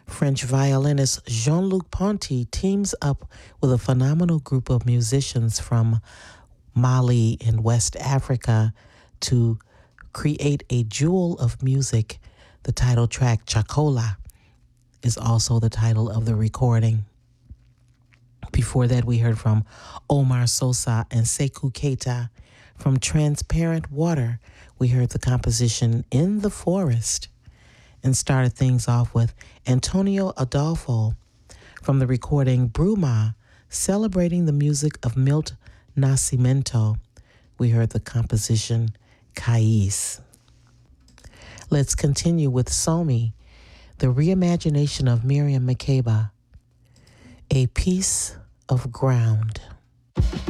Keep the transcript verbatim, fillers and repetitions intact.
French violinist Jean-Luc Ponty teams up with a phenomenal group of musicians from Mali in West Africa to create a jewel of music. The title track, Chakola, is also the title of the recording. Before that, we heard from Omar Sosa and Sekou Keita. From Transparent Water, we heard the composition In the Forest, and started things off with Antonio Adolfo from the recording Bruma, celebrating the music of Milt Nascimento. We heard the composition Cais. Let's continue with Somi, the reimagination of Miriam Makeba, A Piece of Ground.